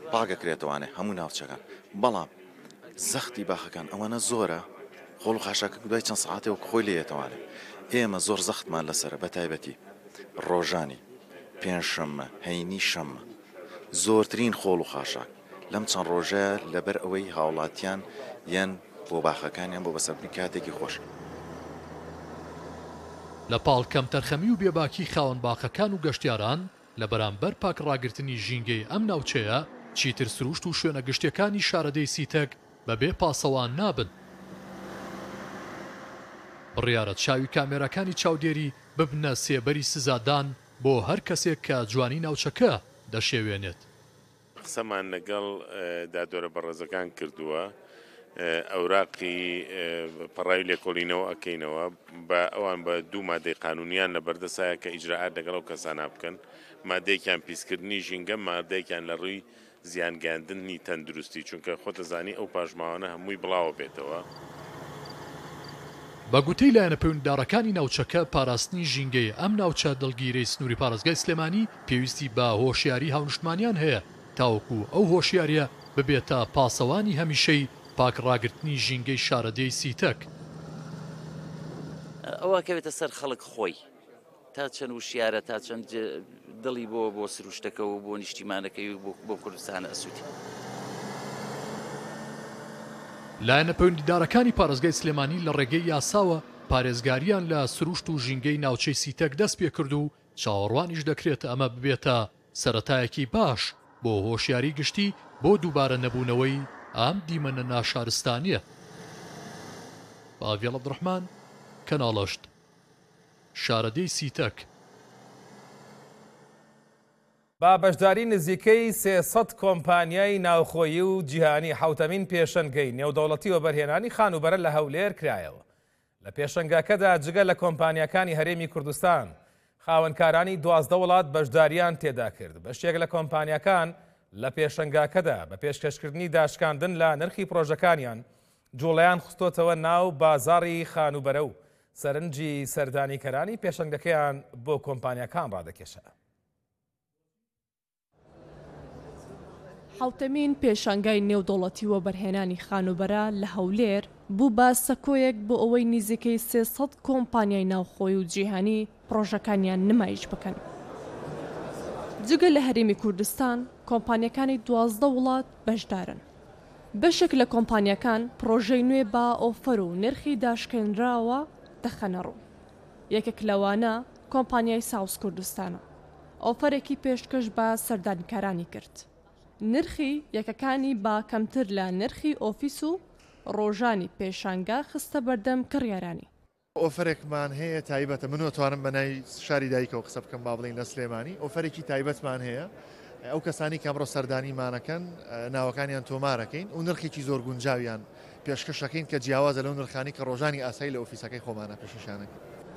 پاگەکرێتەوانێ هەموو ناوچەکان بەڵام زەختی باخەکان ئەوانە زۆرە خۆڵ و خاشاکە دوای چەند سعاتێ وەک خۆی لێتەوانێ ئێمە زۆر زەختمان لەسرە بە تایبەتی ڕۆژانی پێنجشەممە هەینی شەممە زۆرترین خۆڵ و خاشاک لەم چەند ڕۆژەیە لەبەر ئەوەی هاوڵاتیان یان بۆ باخەکانیان بۆ بەسەربردنی کاتێکی خۆش لە پاڵ کەم تەرخەمی و بێباکی خاوەن باخەکان و گەشتیاران لە بەرامبەر پاکڕاگرتنی ژینگەی ئەم ناوچەیە چیتر سروشت و شوێنە گشتیەکانی شارەدەی سیتەک بەبێ پاسەوان نابن. بڕیارەت چاوی کامێرەکانی چاودێری ببنە سێبەری سزادان بۆ هەر کەسێک کە جوانی ناوچەکە دەشێوێنێت. قسەمان لەگەڵ دادۆرە بەڕێزەکان کردووە ئەوراقی پەڕاوی لێکۆڵینەوە ئەکەینەوە بە ئەوان بە دوو مادەی قانونیان لە بەردەسایە کە ئیجراعات لەگەڵ ئەو کەسانە بکەن مادەیەکیان پیسکردنی ژینگە مادەیەکیان لە ڕووی زیانگاندنی تەندروستی چونکە خۆتەزانی ئەو پاژماوانە هەمووی بڵاوە بێتەوە. بە گوتەی لایەنە پەیوەندیدارەکانی ناوچەکە پاراستنی ژینگەی ئەم ناوچە دڵگیرەی سنووری پارێزگای سلێمانی پێویستی بە هۆشیاری هاونیشتمانیان هەیە تاوەکو ئەو هۆشیاریە ببێتە پاسەوانی هەمیشەی پاکڕاگرتنی ژینگەی شارەدەی سیتەک. ئەوە کەوێتە سەر خەڵک خۆی تا چەند وشیارە تا چەند دڵی بۆ سروشتەکە و بۆ نیشتیمانەکەی و بۆ کوردستانە ئەسووتی. لایەنە پەیوەندیدارەکانی پارێزگای سلێمانی لە ڕێگەی یاساوە پارێزگاریان لە سروشت و ژینگەی ناوچەی سیتەک دەست پێ کرد و چاوەڕوانیش دەکرێت ئەمە ببێتە سەرەتایەکی باش بۆ هۆشیاری گشتی بۆ دووبارە نەبوونەوەی ئام دیمەنە ناشارستانیە. باڤێڵ عەبدوڕەحمان کەناڵەشت شارەدەی سیتەک. با بەشداری نزیکەی 300 کۆمپانیای ناوخۆیی و جیهانی حوتەمین پێشەنگەی نێودەوڵەتی و بەرهێنانی خانوبەرە لە هەولێر کرایەوە. لە پێشەنگاکەدا جگە لە کۆمپانیەکانی هەرێمی کوردستان خاوەنکارانی 12 وڵات بەشداریان تێدا کرد. بەشێک لە کۆمپانیەکان لە پێشەنگاکەدا بە پێشکەشکردنی داشکاندن لە نرخی پرۆژەکانیان جوڵەیان خستۆتەوە ناو بازاڕی خانوبەرە و سەرنجی سەردانیکەرانی پێشەنگەکەیان بۆ کۆمپانیەکان ڕادەکێشە. حوتەمین پێشانگای نێودەوڵەتی و بەرهێنانی خانوبەرە لە هەولێر بوو بە سەکۆیەک بۆ ئەوەی نزیکەی 300 کۆمپانیای ناوخۆی و جیهانی پرۆژەکانیان نمایش بکەن. جگە لە هەرێمی کوردستان کۆمپانیەکانی 12 وڵات بەشدارن. بەشێک لە کۆمپانیەکان پرۆژەی نوێ با ئۆفەر و نرخی داشکێنراوە دەخەنە ڕوو. یەکێک لەوانە کۆمپانیای ساوس کوردستانە. ئۆفەرێکی پێشکەش بە سەردانیکارانی کرد. نرخی یەکەکانی با کەمتر لە نرخی ئۆفیس و ڕۆژانی پێشانگا خستە بەردەم کڕیارانی. ئۆفرێکمان هەیە تایبەتە من وتوانم بەنای شاری دایکەوە قسە بکەم با بڵین لە سلێمانی ئۆفەرێکی تایبەتمان هەیە ئەو کەسانی کە ئەمڕۆ سەردانیمانەکەن ناوەکانیان تۆمارەکەین و نرخێکی زۆر گونجاویان پێشکەشەکەین کە جیاوازە لەو نرخانی کە ڕۆژانی ئاسایی لە ئۆفیسەکەی خۆمانە پێشنیشانەکە.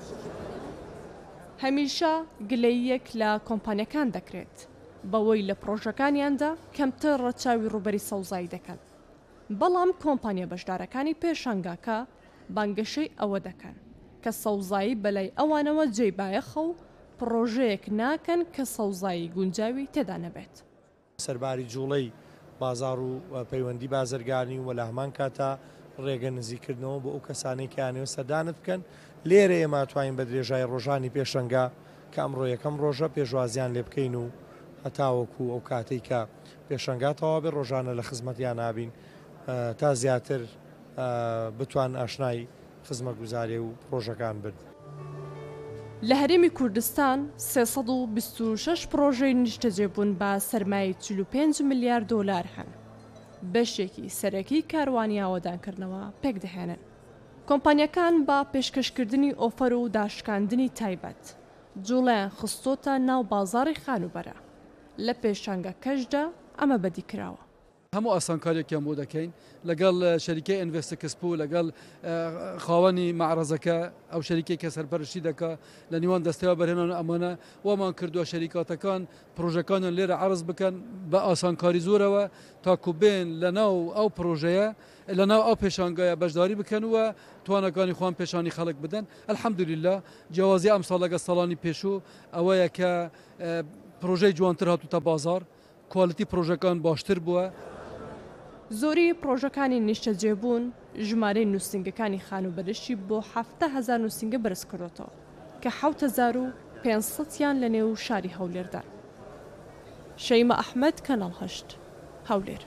هەمیشە گلەییەک لە کۆمپانیەکان دەکرێت بەوەی لە پرۆژەکانیاندا کەمتر ڕەچاوی ڕوبەری سەوزایی دەکەن. بەڵام کۆمپانیا بەشدارەکانی پێشانگاکە بانگەشەی ئەوە دەکەن کە سەوزایی بەلای ئەوانەوە جێبایەخە و پرۆژەیەک ناکەن کە سەوزایی گونجاوی تێدا نەبێت. سەرباری جوڵەی بازار و پەیوەندی بازرگانی و لە هەمان کاتا ڕێگە نزیکردنەوە بۆ ئەو کەسانی کەیانەوە سەردانت بکەن. لێرە ئێمە توانین بە درێژای ڕۆژانی پێشەنگا کە ئەمڕۆ یەکەم ڕۆژە پێشوازیان لێ بکەین و هەتاوەکو ئەو کاتێک کە پێشەنگاتەوە بێ ڕۆژانە لە خزمەتیان نابین تا زیاتر بتوان ئاشنای خزمەتگوزاری و پرۆژەکان بن. لە هەرێمی کوردستان 326 پرۆژەی نیشتەجێبوون بە سەرمای 45 میلیارد دۆلار هەن. بەشێکی سەرەکی کاروانی ئاوەدانکردنەوە پێک دەهێنن. کۆمپانیەکان بە پێشکەشکردنی ئۆفەر و داشکاندنی تایبەت جوڵیان خستۆتە ناو بازاڕی خانوبەرە. لە پێشانگەکەشدا ئەمە بەدی کراوە. هەموو ئاسانکاریەکیان بۆ دەکەین لەگەڵ شەریکەی ئینڤێستەکسپۆ لەگەڵ خاوەنی معرەزەکە ئەو شەریکەی کە سەرپەرشتی دەکا لە نیوان دەستەوە بەرهێنان ئەمانە وەمان کردووە شەریکاتەکان پرۆژەکانیان لێرە عرض بکەن بە ئاسانکاری زۆرەوە تاکو بێن لە ناو ئەو پرۆژەیە لە ناو ئەو پێشانگایە بەشداری بکەن وە توانەکانی خوان پێشانی خەڵک بدەن. الحەمدولیلا جیاوازی ئەم ساڵ لەگە ساڵانی پێشوو ئەوەیە کە پرۆژەی جوانتر هاتوتە بازار کوالیتی پرۆژەکان باشتر بووە. زۆری پرۆژەکانی نیشتە جێبوون ژمارەی نووسنگەکانی خانوبەرشی بۆ 7,000 نووسنگە بەرز کردەوە کە 7,500یان لە نێو شاری هەولێردان. شەیمە ئەحمەد، کەناڵ 8 هەولێر.